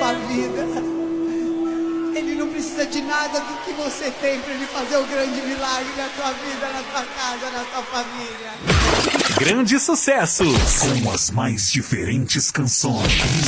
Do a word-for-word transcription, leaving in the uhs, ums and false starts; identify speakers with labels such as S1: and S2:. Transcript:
S1: tua vida. Ele não precisa de nada do que você tem para ele fazer o grande milagre na tua vida, na tua casa, na tua família.
S2: Grande sucesso
S3: com as mais diferentes canções.